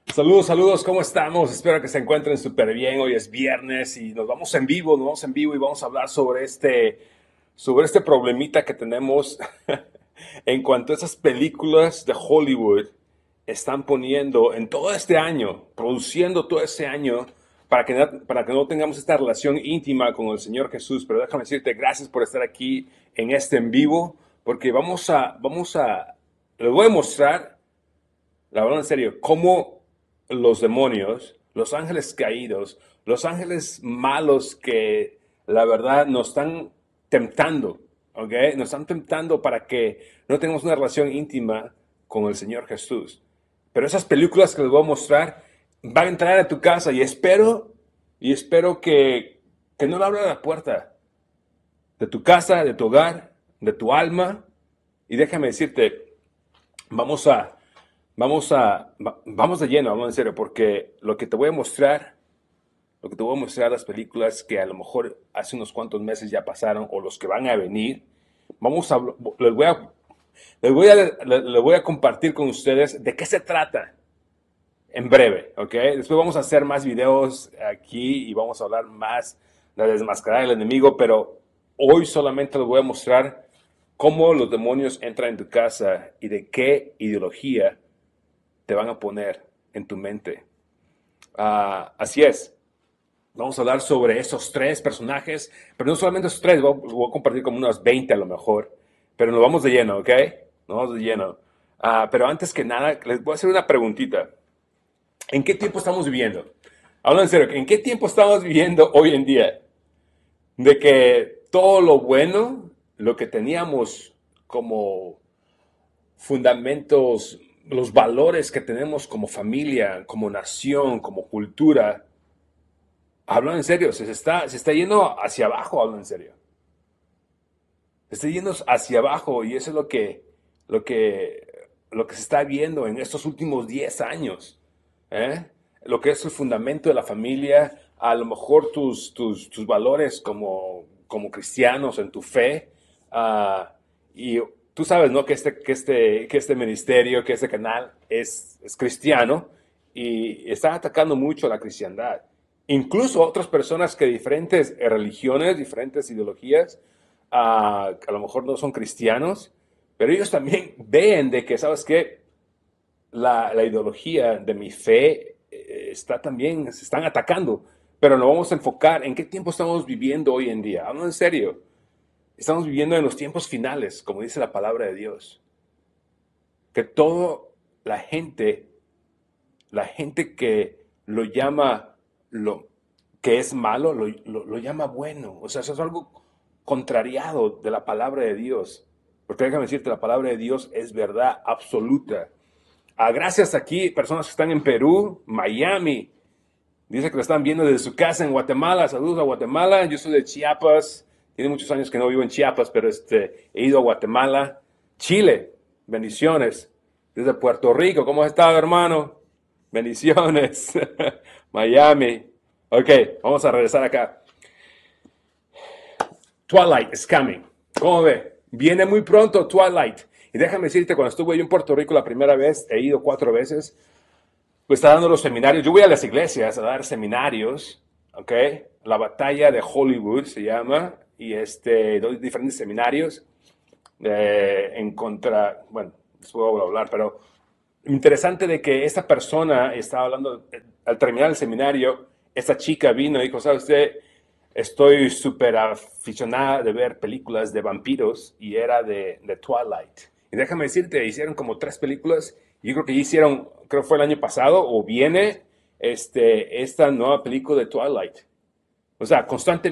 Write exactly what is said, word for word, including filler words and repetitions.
Saludos, saludos, ¿cómo estamos? Espero que se encuentren súper bien. Hoy es viernes y nos vamos en vivo, nos vamos en vivo y vamos a hablar sobre este, sobre este problemita que tenemos en cuanto a esas películas de Hollywood están poniendo en todo este año, produciendo todo este año para que, no- para que no tengamos esta relación íntima con el Señor Jesús. Pero déjame decirte, gracias por estar aquí en este en vivo, porque vamos a, vamos a, les voy a mostrar la verdad, en serio, cómo los demonios, los ángeles caídos, los ángeles malos que la verdad nos están tentando, ¿ok? Nos están tentando para que no tengamos una relación íntima con el Señor Jesús. Pero esas películas que les voy a mostrar van a entrar a tu casa y espero, y espero que, que no le abra la puerta de tu casa, de tu hogar, de tu alma. Y déjame decirte, vamos a Vamos a, va- vamos de lleno, vamos en serio, porque lo que te voy a mostrar, lo que te voy a mostrar las películas que a lo mejor hace unos cuantos meses ya pasaron o los que van a venir, vamos a, les voy a, les voy a, les, les voy a compartir con ustedes de qué se trata en breve, ¿ok? Después vamos a hacer más videos aquí y vamos a hablar más de desmascarar al enemigo, pero hoy solamente les voy a mostrar cómo los demonios entran en tu casa y de qué ideología te van a poner en tu mente. Uh, así es. Vamos a hablar sobre esos tres personajes, pero no solamente esos tres, voy, voy a compartir como unos veinte a lo mejor, pero nos vamos de lleno, ¿ok? Nos vamos de lleno. Uh, pero antes que nada, les voy a hacer una preguntita. ¿En qué tiempo estamos viviendo? Hablando en serio, ¿en qué tiempo estamos viviendo hoy en día? De que todo lo bueno, lo que teníamos como fundamentos, los valores que tenemos como familia, como nación, como cultura, hablo en serio, se está, se está yendo hacia abajo, hablo en serio. Se está yendo hacia abajo y eso es lo que, lo que, lo que se está viendo en estos últimos diez años. ¿eh? Lo que es el fundamento de la familia, a lo mejor tus, tus, tus valores como, como cristianos en tu fe. Uh, y tú sabes, ¿no? Que este, que este, que este ministerio, que este canal es, es cristiano y está atacando mucho a la cristiandad. Incluso otras personas que diferentes religiones, diferentes ideologías, uh, a lo mejor no son cristianos, pero ellos también ven de que, ¿sabes qué? La, la ideología de mi fe eh, está también, se están atacando, pero nos vamos a enfocar en qué tiempo estamos viviendo hoy en día. Hablo en serio, estamos viviendo en los tiempos finales, como dice la palabra de Dios, que toda la gente, la gente que lo llama, lo que es malo, lo, lo, lo llama bueno, o sea, eso es algo contrariado de la palabra de Dios, porque déjame decirte, la palabra de Dios es verdad absoluta. Ah, gracias aquí, personas que están en Perú, Miami. Dice que lo están viendo desde su casa en Guatemala. Saludos a Guatemala. Yo soy de Chiapas. Tiene muchos años que no vivo en Chiapas, pero este, he ido a Guatemala. Chile, bendiciones. Desde Puerto Rico, ¿cómo has estado, hermano? Bendiciones. Miami. Ok, vamos a regresar acá. Twilight is coming. ¿Cómo ve? Viene muy pronto Twilight. Y déjame decirte, cuando estuve yo en Puerto Rico la primera vez, he ido cuatro veces, pues está dando los seminarios. Yo voy a las iglesias a dar seminarios, ¿ok? La batalla de Hollywood se llama, y este, doy diferentes seminarios eh, en contra, bueno, después voy a hablar, pero interesante de que esta persona estaba hablando, eh, al terminar el seminario, esta chica vino y dijo, ¿sabe usted? Estoy súper aficionada de ver películas de vampiros y era de, de Twilight. Y déjame decirte, hicieron como tres películas. Yo creo que hicieron, creo que fue el año pasado o viene este, esta nueva película de Twilight. O sea, constantemente